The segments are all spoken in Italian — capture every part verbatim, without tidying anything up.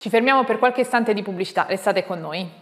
Ci fermiamo per qualche istante di pubblicità, restate con noi.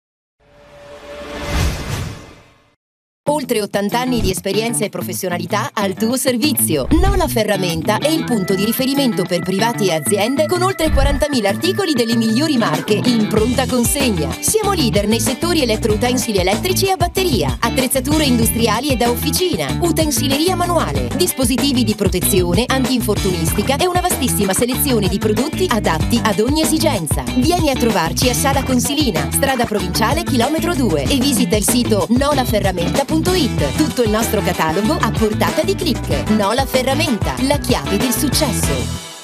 Oltre ottanta anni di esperienza e professionalità al tuo servizio. Nola Ferramenta è il punto di riferimento per privati e aziende con oltre quarantamila articoli delle migliori marche in pronta consegna. Siamo leader nei settori elettroutensili elettrici e a batteria, attrezzature industriali e da officina, utensileria manuale, dispositivi di protezione, antinfortunistica e una vastissima selezione di prodotti adatti ad ogni esigenza. Vieni a trovarci a Sala Consilina, strada provinciale chilometro due e visita il sito nola ferramenta punto it. Tutto il nostro catalogo a portata di click. Nola Ferramenta, la chiave del successo.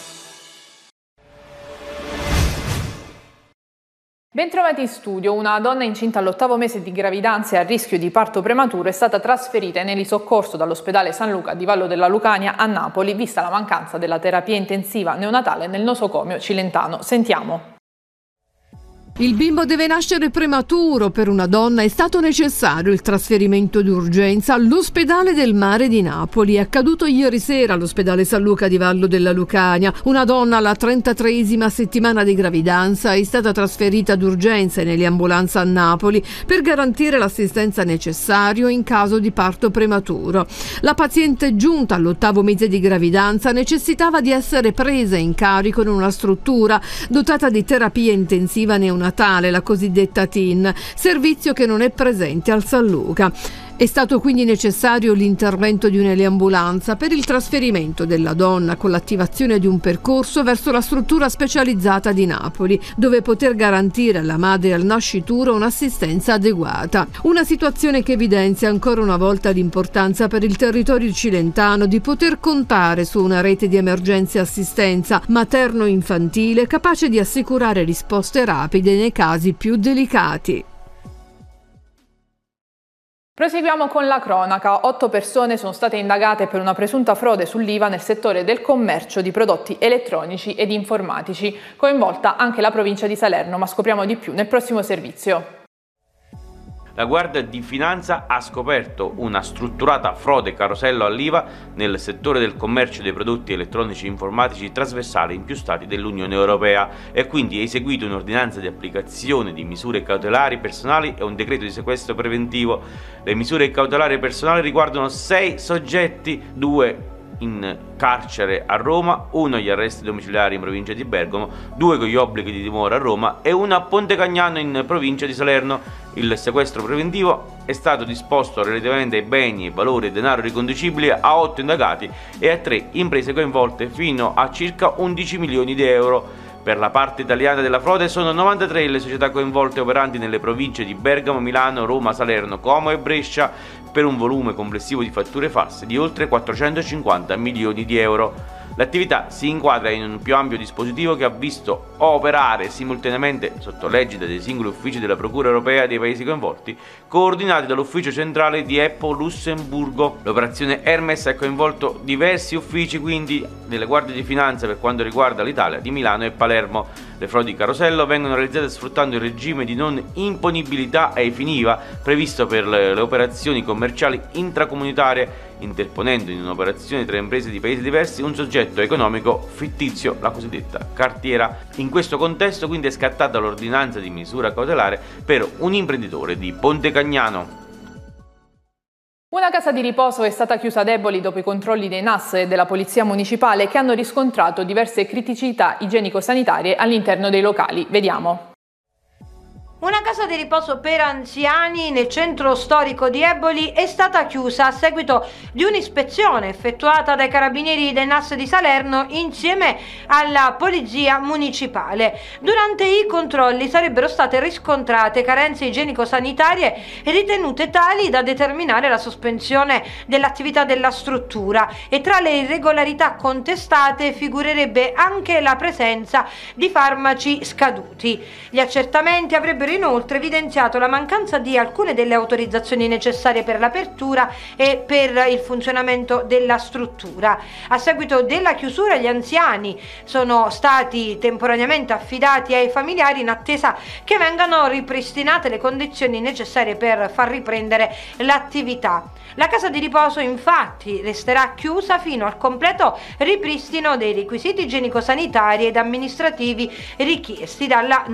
Bentrovati in studio. Una donna incinta all'ottavo mese di gravidanza e a rischio di parto prematuro è stata trasferita in elisoccorso dall'ospedale San Luca di Vallo della Lucania a Napoli, vista la mancanza della terapia intensiva neonatale nel nosocomio cilentano. Sentiamo. Il bimbo deve nascere prematuro. Per una donna è stato necessario il trasferimento d'urgenza all'ospedale del Mare di Napoli. È accaduto ieri sera all'ospedale San Luca di Vallo della Lucania. Una donna alla trentatreesima settimana di gravidanza è stata trasferita d'urgenza in eliambulanza a Napoli per garantire l'assistenza necessaria in caso di parto prematuro. La paziente giunta all'ottavo mese di gravidanza necessitava di essere presa in carico in una struttura dotata di terapia intensiva neonatale, la cosiddetta T I N, servizio che non è presente al San Luca. È stato quindi necessario l'intervento di un'eliambulanza per il trasferimento della donna con l'attivazione di un percorso verso la struttura specializzata di Napoli, dove poter garantire alla madre al nascituro un'assistenza adeguata. Una situazione che evidenzia ancora una volta l'importanza per il territorio cilentano di poter contare su una rete di emergenza e assistenza materno-infantile capace di assicurare risposte rapide nei casi più delicati. Proseguiamo con la cronaca. Otto persone sono state indagate per una presunta frode sull'I V A nel settore del commercio di prodotti elettronici ed informatici, coinvolta anche la provincia di Salerno, ma scopriamo di più nel prossimo servizio. La Guardia di Finanza ha scoperto una strutturata frode carosello all'I V A nel settore del commercio dei prodotti elettronici e informatici trasversale in più stati dell'Unione Europea e quindi ha eseguito un'ordinanza di applicazione di misure cautelari personali e un decreto di sequestro preventivo. Le misure cautelari personali riguardano sei soggetti, due in carcere a Roma, uno agli arresti domiciliari in provincia di Bergamo, due con gli obblighi di dimora a Roma e uno a Ponte Cagnano in provincia di Salerno. Il sequestro preventivo è stato disposto relativamente ai beni, valori e denaro riconducibili a otto indagati e a tre imprese coinvolte fino a circa undici milioni di euro. Per la parte italiana della frode sono novantatré le società coinvolte operanti nelle province di Bergamo, Milano, Roma, Salerno, Como e Brescia per un volume complessivo di fatture false di oltre quattrocentocinquanta milioni di euro. L'attività si inquadra in un più ampio dispositivo che ha visto operare simultaneamente sotto l'egida dei singoli uffici della Procura Europea dei paesi coinvolti, coordinati dall'ufficio centrale di Eppo Lussemburgo. L'operazione Hermes ha coinvolto diversi uffici quindi delle Guardie di Finanza per quanto riguarda l'Italia, di Milano e Palermo. Le frodi carosello vengono realizzate sfruttando il regime di non imponibilità ai fini I V A previsto per le, le operazioni commerciali intracomunitarie, interponendo in un'operazione tra imprese di paesi diversi un soggetto economico fittizio, la cosiddetta cartiera. In questo contesto quindi è scattata l'ordinanza di misura cautelare per un imprenditore di Ponte Cagnano. Una casa di riposo è stata chiusa ad Eboli dopo i controlli dei N A S e della Polizia Municipale che hanno riscontrato diverse criticità igienico-sanitarie all'interno dei locali. Vediamo. Una casa di riposo per anziani nel centro storico di Eboli è stata chiusa a seguito di un'ispezione effettuata dai carabinieri del N A S di Salerno insieme alla polizia municipale. Durante i controlli sarebbero state riscontrate carenze igienico-sanitarie ritenute tali da determinare la sospensione dell'attività della struttura e tra le irregolarità contestate figurerebbe anche la presenza di farmaci scaduti. Gli accertamenti avrebbero avere inoltre evidenziato la mancanza di alcune delle autorizzazioni necessarie per l'apertura e per il funzionamento della struttura. A seguito della chiusura gli anziani sono stati temporaneamente affidati ai familiari in attesa che vengano ripristinate le condizioni necessarie per far riprendere l'attività. La casa di riposo infatti resterà chiusa fino al completo ripristino dei requisiti igienico-sanitari ed amministrativi richiesti dalla